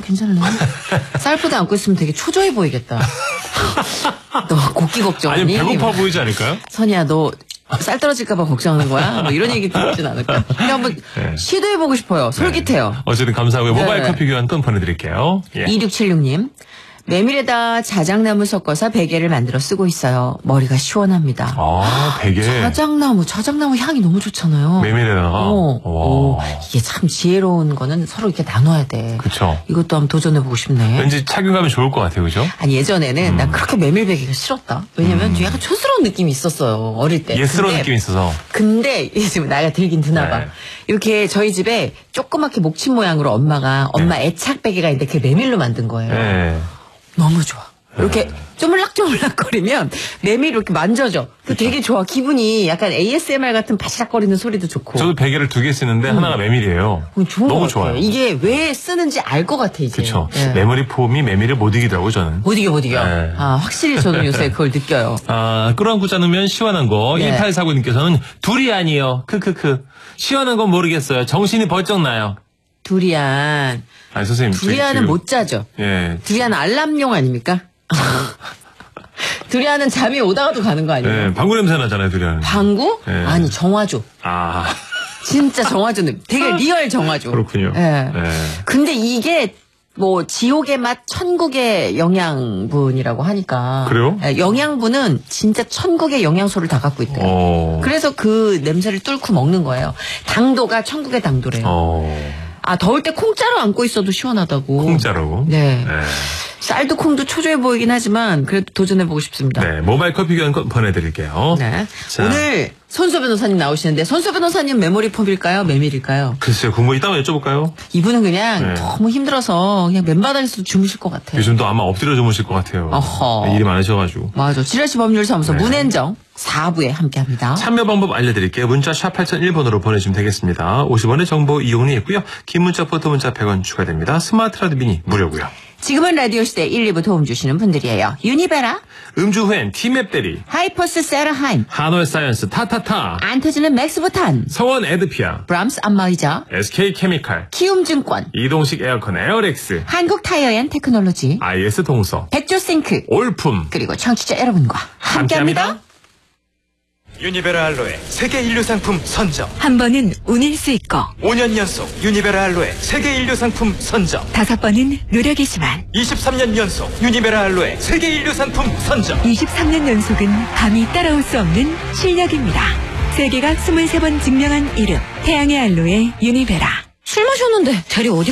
괜찮을래? 쌀포대 안고 있으면 되게 초조해 보이겠다. 너 곡기 걱정하니? 아니 배고파 보이지 않을까요? 선이야 너 쌀 떨어질까봐 걱정하는 거야? 뭐 이런 얘기 듣진 않을까? 그냥 한번 네. 시도해보고 싶어요. 솔깃해요. 네. 어쨌든 감사하고요. 모바일 네. 커피 교환권 보내드릴게요. 예. 2676님. 메밀에다 자작나무 섞어서 베개를 만들어 쓰고 있어요. 머리가 시원합니다. 아, 베개. 자작나무 향이 너무 좋잖아요. 메밀에다가. 오, 이게 참 지혜로운 거는 서로 이렇게 나눠야 돼. 그쵸. 이것도 한번 도전해보고 싶네. 왠지 착용하면 좋을 것 같아요, 그죠? 아니, 예전에는 난 그렇게 메밀 베개가 싫었다. 왜냐면 좀 약간 촌스러운 느낌이 있었어요. 어릴 때. 예스러운 느낌이 있어서. 근데 이게 지금 나이가 들긴 드나봐. 네. 이렇게 저희 집에 조그맣게 목침 모양으로 엄마 애착 베개가 있는데 그게 메밀로 만든 거예요. 네. 너무 좋아. 이렇게 쪼물락쪼물락거리면 메밀이 이렇게 만져져. 그 되게 좋아. 기분이 약간 ASMR 같은 바시락거리는 소리도 좋고. 저도 베개를 2개 쓰는데 하나가 메밀이에요. 좋은 너무 것 같아요. 좋아요. 이게 왜 쓰는지 알 것 같아 이제. 그렇죠. 예. 메모리 폼이 메밀을 못 이기더라고요, 저는. 못 이겨. 네. 아, 확실히 저는 요새 그걸 느껴요. 아, 끌어안고 자누면 시원한 거. 네. 1849님께서는 두리안이요. 크크크. 시원한 건 모르겠어요. 정신이 벌쩍 나요. 두리안. 아니, 선생님. 두리안은 지금- 못 자죠. 예. 두리안은 알람용 아닙니까? 두리안은 잠이 오다가도 가는 거 아니에요? 예, 방구 냄새 나잖아요, 두리안. 방구? 예. 아니, 정화조. 아, 진짜 정화조. 되게 리얼 정화조. 그렇군요. 예. 예. 근데 이게 뭐 지옥의 맛 천국의 영양분이라고 하니까. 그래요? 예, 영양분은 진짜 천국의 영양소를 다 갖고 있대요. 그래서 그 냄새를 뚫고 먹는 거예요. 당도가 천국의 당도래요. 아, 더울 때 콩자루 안고 있어도 시원하다고. 콩자루. 네. 네. 쌀도 콩도 초조해 보이긴 하지만 그래도 도전해보고 싶습니다. 네, 모바일 커피 교환권 보내드릴게요. 네. 자. 오늘 손수 변호사님 나오시는데 손수 변호사님 메모리 폼일까요? 메밀일까요? 글쎄요, 공부 이따가 여쭤볼까요? 이분은 그냥 네. 너무 힘들어서 그냥 맨바닥에서 주무실 것 같아요. 요즘도 아마 엎드려 주무실 것 같아요. 어허. 일이 많으셔가지고. 맞아. 지라시 법률사무소 네. 문앤정 4부에 함께합니다. 참여 방법 알려드릴게요. 문자 샵 8001번으로 보내주시면 되겠습니다. 50원의 정보 이용이 있고요. 긴 문자, 포토 문자 100원 추가됩니다. 스마트 라디오 미니 무료고요. 지금은 라디오 시대 1, 2부 도움 주시는 분들이에요. 유니베라, 음주 후엔 티맵 대리, 하이퍼스 세라하임, 한월 사이언스 타타타, 안 터지는 맥스부탄, 성원 에드피아, 브람스 안마의자, SK 케미칼, 키움증권, 이동식 에어컨 에어렉스, 한국 타이어앤 테크놀로지, IS 동서, 백조싱크, 올품 그리고 청취자 여러분과 함께합니다. 유니베라 알로에 세계 인류 상품 선정. 한 번은 운일 수 있고 5년 연속 유니베라 알로에 세계 인류 상품 선정. 5번은 노력이지만 23년 연속 유니베라 알로에 세계 인류 상품 선정. 23년 연속은 감히 따라올 수 없는 실력입니다. 세계가 23번 증명한 이름 태양의 알로에 유니베라. 술 마셨는데 대리 어디